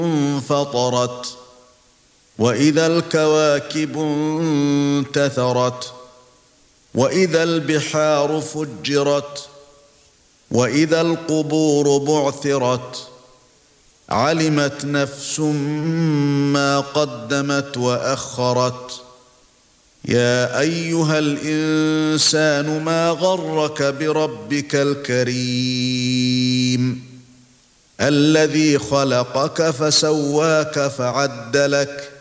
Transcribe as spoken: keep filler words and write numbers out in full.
انفطرت وإذا الكواكب انتثرت وإذا البحار فجرت وإذا القبور بعثرت علمت نفس ما قدمت وأخرت يا أيها الإنسان ما غرك بربك الكريم الذي خلقك فسواك فعدلك